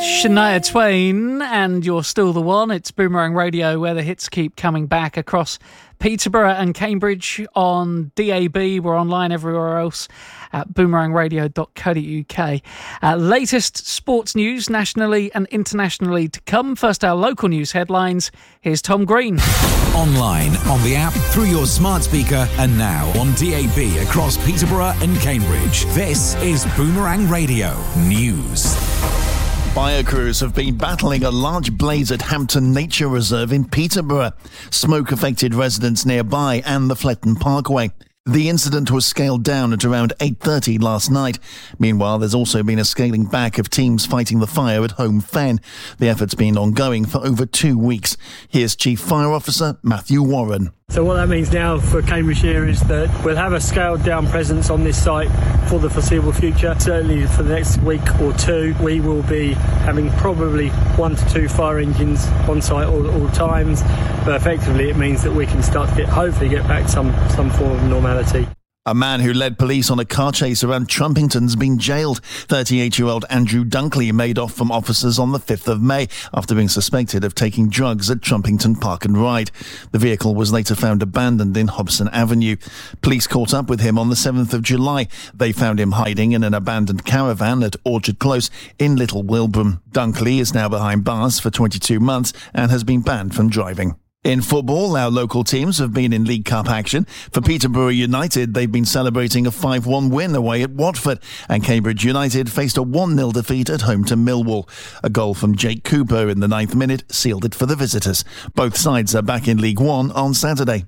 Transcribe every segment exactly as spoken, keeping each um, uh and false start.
Shania Twain, and You're Still the One. It's Boomerang Radio, where the hits keep coming back across Peterborough and Cambridge on D A B. We're online everywhere else at boomerang radio dot co dot uk. Uh, latest sports news nationally and internationally to come. First, our local news headlines. Here's Tom Green. Online, on the app, through your smart speaker, and now on D A B across Peterborough and Cambridge. This is Boomerang Radio News. Fire crews have been battling a large blaze at Hampton Nature Reserve in Peterborough. Smoke affected residents nearby and the Fletton Parkway. The incident was scaled down at around eight thirty last night. Meanwhile, there's also been a scaling back of teams fighting the fire at Home Fen. The effort's been ongoing for over two weeks. Here's Chief Fire Officer Matthew Warren. So what that means now for Cambridgeshire is that we'll have a scaled down presence on this site for the foreseeable future. Certainly for the next week or two, we will be having probably one to two fire engines on site all, all times. But effectively it means that we can start to get, hopefully get back some, some form of normality. A man who led police on a car chase around Trumpington's been jailed. thirty-eight-year-old Andrew Dunkley made off from officers on the fifth of May after being suspected of taking drugs at Trumpington Park and Ride. The vehicle was later found abandoned in Hobson Avenue. Police caught up with him on the seventh of July. They found him hiding in an abandoned caravan at Orchard Close in Little Wilbraham. Dunkley is now behind bars for twenty-two months and has been banned from driving. In football, our local teams have been in League Cup action. For Peterborough United, they've been celebrating a five one win away at Watford, and Cambridge United faced a one nil defeat at home to Millwall. A goal from Jake Cooper in the ninth minute sealed it for the visitors. Both sides are back in League One on Saturday.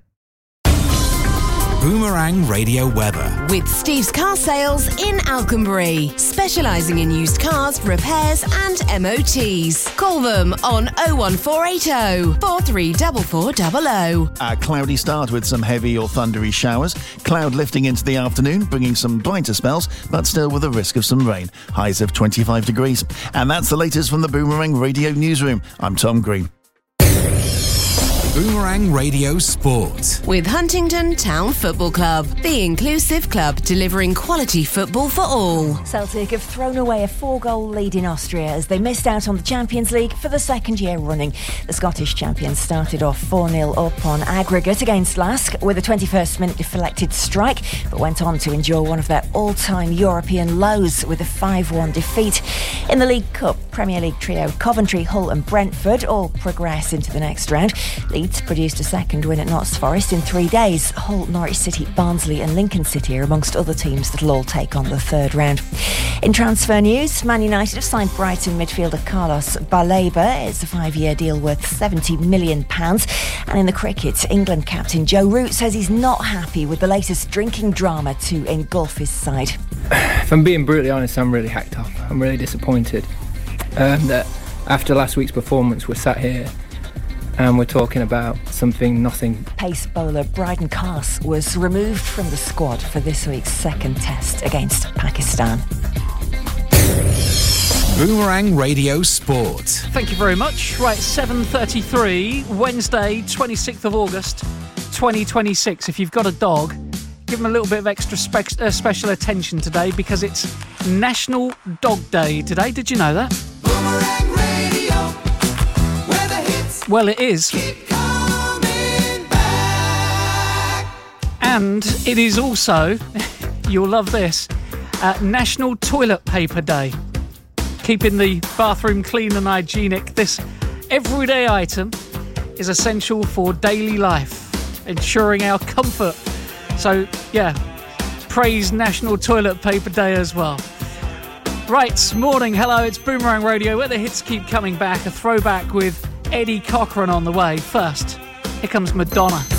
Boomerang Radio weather. With Steve's Car Sales in Alconbury, specialising in used cars, repairs and M O Ts. Call them on oh one four eight oh, four three four four zero zero. A cloudy start with some heavy or thundery showers. Cloud lifting into the afternoon, bringing some brighter spells, but still with a risk of some rain. Highs of twenty-five degrees. And that's the latest from the Boomerang Radio Newsroom. I'm Tom Green. Boomerang Radio Sport. With Huntingdon Town Football Club, the inclusive club delivering quality football for all. Celtic have thrown away a four-goal lead in Austria as they missed out on the Champions League for the second year running. The Scottish champions started off four nil up on aggregate against Lask with a twenty-first minute deflected strike, but went on to endure one of their all-time European lows with a five one defeat. In the League Cup, Premier League trio Coventry, Hull and Brentford all progress into the next round. Leeds produced a second win at Notts Forest in three days. Hull, Norwich City, Barnsley and Lincoln City are amongst other teams that'll all take on the third round. In transfer news, Man United have signed Brighton midfielder Carlos Baleba. It's a five-year deal worth seventy million pounds. And in the cricket, England captain Joe Root says he's not happy with the latest drinking drama to engulf his side. If I'm being brutally honest, I'm really hacked up. I'm really disappointed um, that after last week's performance we're sat here and we're talking about something nothing. Pace bowler Bryden Carse was removed from the squad for this week's second test against Pakistan. Boomerang Radio Sport. Thank you very much. Right, seven thirty-three, Wednesday, twenty-sixth of August, twenty twenty-six. If you've got a dog, give them a little bit of extra spe- uh, special attention today because it's National Dog Day today. Did you know that? Boomerang Radio, where the hits well, it is. keep coming back. And it is also, you'll love this, uh, National Toilet Paper Day. Keeping the bathroom clean and hygienic, this everyday item is essential for daily life, ensuring our comfort. So, yeah, praise National Toilet Paper Day as well. Right, morning, hello, it's Boomerang Radio, where the hits keep coming back. A throwback with Eddie Cochran on the way. First, here comes Madonna.